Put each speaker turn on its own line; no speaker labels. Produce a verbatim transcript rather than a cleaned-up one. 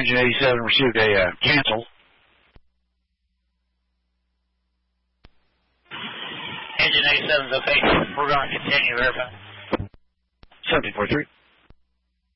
Engine eighty-seven received a uh, cancel.
Engine eighty-seven is okay. We're going to continue verifying.
seventeen forty-three.